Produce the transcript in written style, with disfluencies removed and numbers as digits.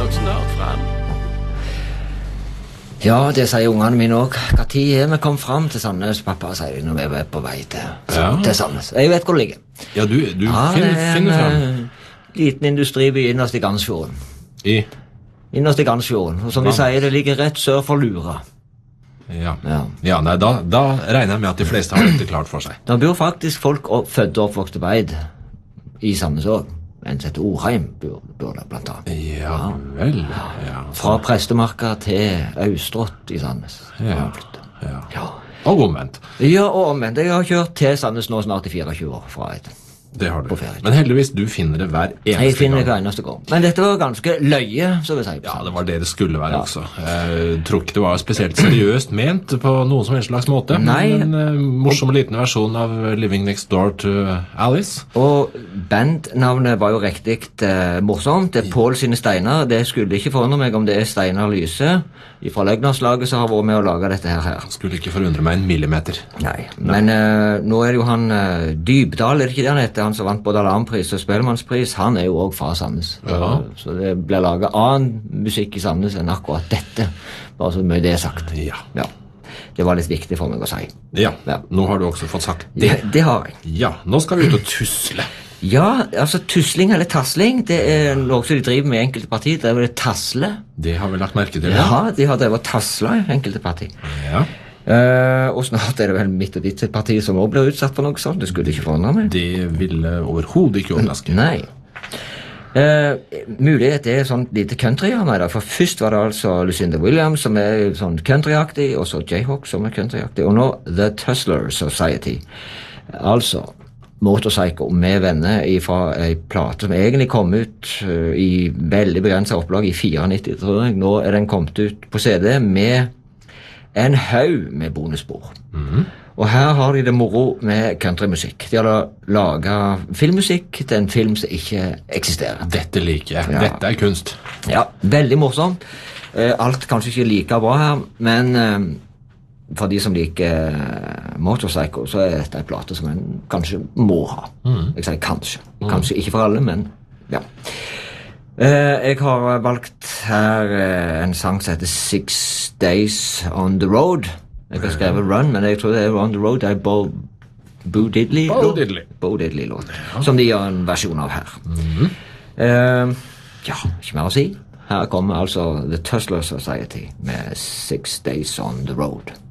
nok snart frem. Ja, det sier ungene mine også. Hva tid er vi kom frem til Sandnes, pappa, sier de når vi er på vei til Sandnes. Jeg vet hvor det ligger. Ja, du finner frem. Liten industriby innerst i Gansfjorden. Innerst i Gansfjorden. Og som de sier, det ligger rett sør for Lura. Ja, nei, da regner jeg med at de fleste har dette klart for seg. Da bor faktisk folk født og oppvokst på Beid i Sandnes også. En sett Orheim bor der blant annet. Ja vel, ja. Fra Prestemarka til Austrått i Sandnes. Ja. Og omvendt. Ja, og omvendt. Jeg har kjørt til Sandnes nå snart i 24 år fra et. Det har du. Men heldigvis, du finner det hver eneste gang. Jeg finner det hver eneste gang. Men dette var ganske løye, så vil jeg si. Ja, det var det det skulle være også. Jeg tror ikke det var spesielt seriøst ment på noen som helst slags måte. Nei. Men en morsom liten versjon av Living Next Door to Alice. Og bandnavnet var jo riktig morsomt. Det Paul sine Steiner. Det skulle ikke forundre meg om det Steinar Lyse fra Løgnerslaget som har vært med å lage dette her. Skulle ikke forundre meg en millimeter. Nei, men nå er det jo han Dybdahl, er det ikke det han heter? Han som vant både alarmpris og spellemannspris, han er jo også fra Sandnes. Så det blir laget annen musikk i Sandnes enn akkurat dette. Bare så mye det sagt. Ja. Det var litt viktig for meg å si. Ja. Nå har du også fått sagt det. Det har jeg. Ja, nå skal vi ut og tusle. Ja, altså tusling eller tassling, det er noe som de driver med i enkelte partier. Det er vel tasle. Det har vi lagt merke til. Ja, de har drevet tasla i enkelte partier. Ja. Og snart er det vel mitt og ditt parti som også blir utsatt for noe sånt. Det skulle ikke forundre meg. Det ville overhodet ikke overraske. Nei. Mulighet er sånn lite countryhjørne i dag. For først var det altså Lucinda Williams som er sånn countryaktig, og så Jayhawk som er countryaktig, og nå The Tussler Society. Altså Motorpsycho med venner fra en plate som egentlig kom ut i veldig begrenset opplag i 94, tror jeg. Nå er den kommet ut på CD med en haug med bonusspor. Og her har de det moro med countrymusikk. De har laget filmmusikk til en film som ikke eksisterer. Dette liker jeg. Dette er kunst. Ja, veldig morsomt. Alt kanskje ikke like bra her, men for de som liker Motorpsycho, så er dette en plate som en kanskje må ha. Jeg sier kanskje. Kanskje ikke for alle, men ja. Jeg har valgt her en sang som heter 6 Days on the Road. Jeg har skrevet Run, men jeg tror det er On the Road. Det er Bo Diddley-låt, som de gjør en versjon av her. Ja, ikke mer å si. Her kommer altså The Tussler Society med 6 Days on the Road.